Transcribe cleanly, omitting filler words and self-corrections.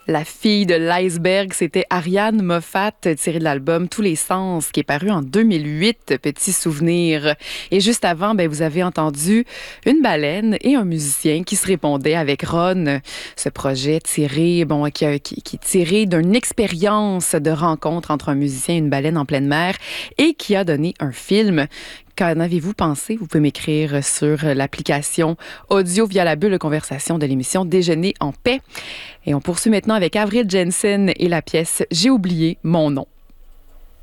La fille de l'iceberg, c'était Ariane Moffat, tirée de l'album Tous les sens, qui est paru en 2008, petit souvenir. Et juste avant, vous avez entendu une baleine et un musicien qui se répondaient avec Ron. Ce projet tiré, qui est tiré d'une expérience de rencontre entre un musicien et une baleine en pleine mer et qui a donné un film. Qu'en avez-vous pensé? Vous pouvez m'écrire sur l'application audio via la bulle de conversation de l'émission Déjeuner en paix. Et on poursuit maintenant avec Avril Jensen et la pièce J'ai oublié mon nom.